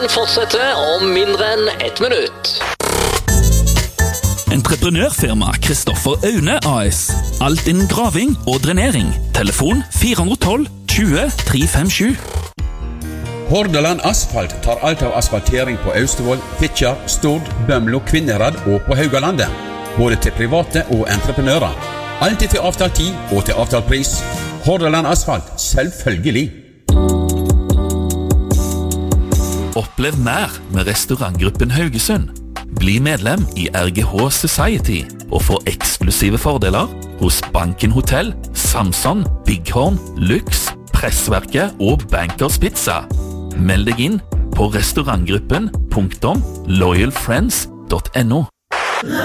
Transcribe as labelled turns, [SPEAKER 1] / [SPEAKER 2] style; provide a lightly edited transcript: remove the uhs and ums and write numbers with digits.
[SPEAKER 1] Fortsetter om mindre enn 1 minutt.
[SPEAKER 2] Entreprenørfirma Kristoffer Aune AS. Alt innen graving og drenering. Telefon 412 20 357.
[SPEAKER 3] Hordaland Asfalt tar alt av asfaltering på Austevoll, Fitjar, Stord, Bømlo, Kvinnherad og på Haugalandet. Både til private og entreprenører. Alltid til avtalt tid og til avtalt pris. Hordaland Asfalt, selvfølgelig.
[SPEAKER 2] Opplev mer med restaurantgruppen Haugesund. Bli medlem i RGH Society og få eksklusive fordeler hos Banken Hotel, Samson, Bighorn, Lux, Pressverket og Bankers Pizza. Meld deg inn på restaurantgruppen.loyalfriends.no.